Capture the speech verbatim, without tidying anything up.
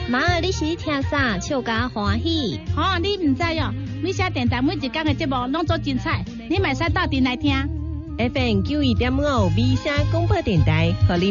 妈，你是听啥？笑甲欢喜。 哦，你唔知哦，每社电台每一天的节目拢做精彩，你咪使到店来听。 F M 九一点五美声广播电台，互你